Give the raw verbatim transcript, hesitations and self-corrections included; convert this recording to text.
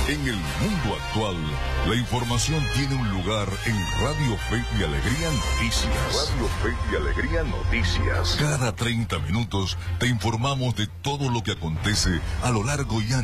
En el mundo actual, la información tiene un lugar en Radio Fe y Alegría Noticias. Radio Fe y Alegría Noticias. Cada treinta minutos te informamos de todo lo que acontece a lo largo y ancho